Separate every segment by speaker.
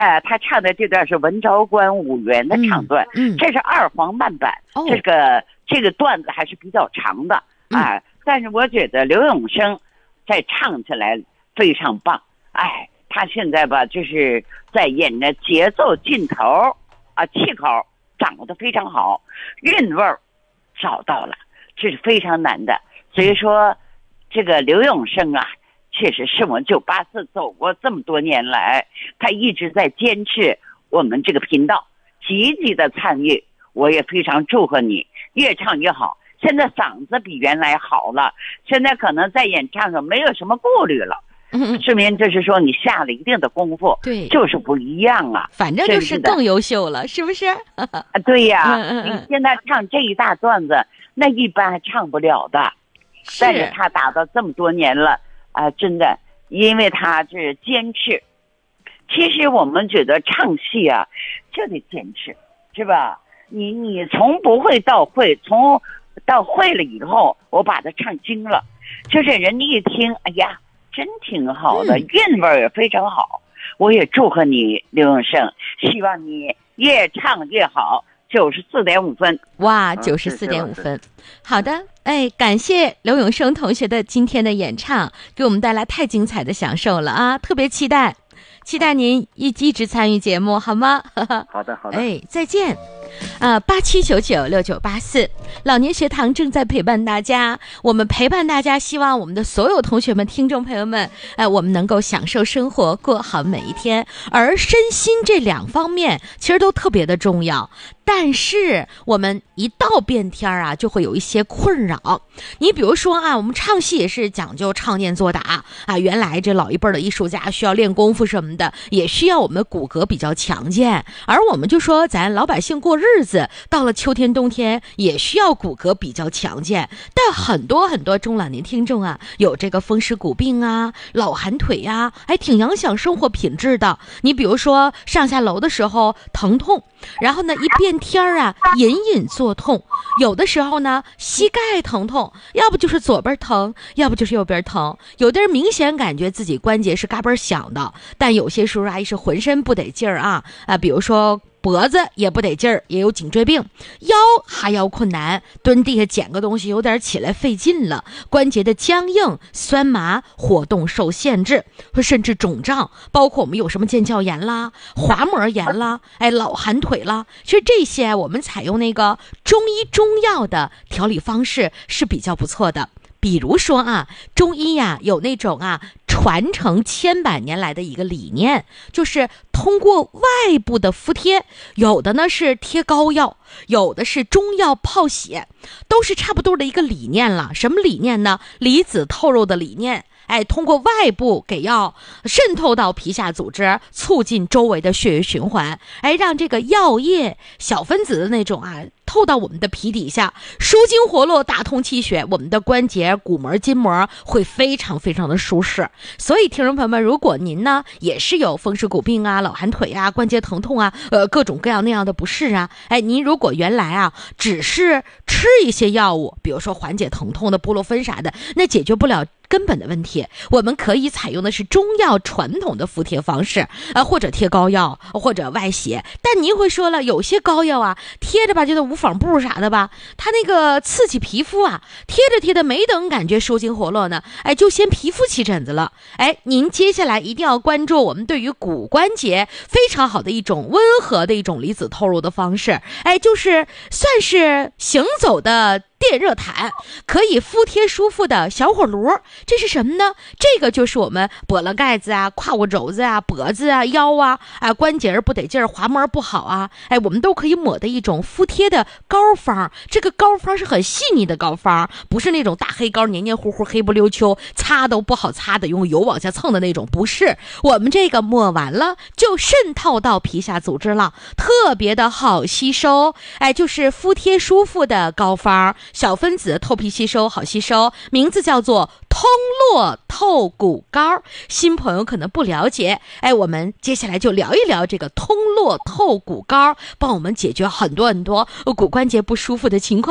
Speaker 1: 他唱的这段是文昭关五元的唱段，这是二黄慢板，这个段子还是比较长的啊。但是我觉得刘永生在唱起来非常棒，他现在吧就是在演着节奏劲头啊，气口掌握的非常好，韵味儿找到了，这是非常难的。所以说这个刘永生啊，确实是我们984走过这么多年来，他一直在坚持我们这个频道，积极的参与。我也非常祝贺你，越唱越好。现在嗓子比原来好了，现在可能在演唱上没有什么顾虑了。说明就是说你下了一定的功夫，
Speaker 2: 对，
Speaker 1: 就是不一样啊。
Speaker 2: 反正就是更优秀了，是不是？
Speaker 1: 对呀，你现在唱这一大段子，那一般还唱不了的。但是他打到这么多年了真的，因为他是坚持。其实我们觉得唱戏啊，就得坚持，是吧？你从不会到会，从到会了以后，我把它唱精了，就是人家一听，哎呀，真挺好的，韵味也非常好。我也祝贺你，刘永生，希望你越唱越好。94.5分，
Speaker 2: 哇，94.5分，好的，感谢刘永生同学的今天的演唱，给我们带来太精彩的享受了啊！特别期待您一直参与节目，好吗？
Speaker 3: 好的，
Speaker 2: 再见。87996984老年学堂正在陪伴大家，我们陪伴大家，希望我们的所有同学们、听众朋友们，我们能够享受生活，过好每一天。而身心这两方面其实都特别的重要，但是我们一到变天啊，就会有一些困扰。你比如说我们唱戏也是讲究唱念做打原来这老一辈的艺术家需要练功夫什么的，也需要我们骨骼比较强健。而我们就说咱老百姓过日子，到了秋天冬天也需要骨骼比较强健。但很多中老年听众有这个风湿骨病老寒腿还挺影响生活品质的。你比如说上下楼的时候疼痛，然后呢一变天隐隐作痛，有的时候呢膝盖疼痛，要不就是左边疼，要不就是右边疼。有的人明显感觉自己关节是嘎嘣响的，但有些叔叔阿姨是浑身不得劲儿比如说脖子也不得劲儿，也有颈椎病，腰还要困难，蹲地下捡个东西有点起来费劲了，关节的僵硬、酸麻、活动受限制，甚至肿胀，包括我们有什么腱鞘炎啦、滑膜炎啦、老寒腿啦。其实这些我们采用那个中医中药的调理方式是比较不错的。比如说中医有那种传承千百年来的一个理念，就是通过外部的敷贴，有的呢是贴膏药，有的是中药泡血，都是差不多的一个理念了。什么理念呢？离子透肉的理念。通过外部给药渗透到皮下组织，促进周围的血液循环，让这个药液小分子的那种透到我们的皮底下，舒筋活络，打通气血，我们的关节、骨膜、筋膜会非常非常的舒适。所以听众朋友们，如果您呢也是有风湿骨病老寒腿关节疼痛各种各样那样的不适您如果原来只是吃一些药物，比如说缓解疼痛的布洛芬啥的，那解决不了根本的问题。我们可以采用的是中药传统的敷贴方式或者贴膏药或者外邪。但您会说了，有些膏药贴着吧就得无纺布啥的吧，它那个刺激皮肤贴着没等感觉舒筋活络呢就先皮肤起疹子了。您接下来一定要关注我们对于骨关节非常好的一种温和的一种离子透入的方式就是算是行走的电热毯，可以敷贴舒服的小火炉。这是什么呢？这个就是我们跛了盖子胯骨轴子脖子腰关节不得劲儿，滑膜不好我们都可以抹的一种敷贴的膏方。这个膏方是很细腻的膏方，不是那种大黑膏黏黏糊糊黑不溜秋，擦都不好擦的，用油往下蹭的那种，不是。我们这个抹完了就渗透到皮下组织了，特别的好吸收就是敷贴舒服的膏方，小分子透皮吸收，好吸收，名字叫做通络透骨膏。新朋友可能不了解我们接下来就聊一聊这个通络透骨膏，帮我们解决很多骨关节不舒服的情况。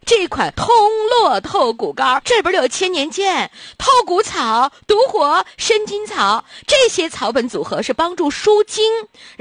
Speaker 2: 这款通络透骨膏，这边有千年剑、透骨草、独活、生筋草，这些草本组合是帮助舒筋，